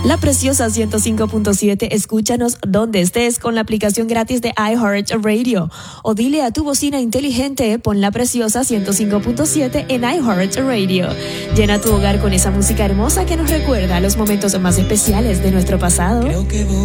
La Preciosa 105.7, escúchanos donde estés con la aplicación gratis de iHeartRadio. O dile a tu bocina inteligente, pon La Preciosa 105.7 en iHeartRadio. Llena tu hogar con esa música hermosa que nos recuerda los momentos más especiales de nuestro pasado. Creo que voy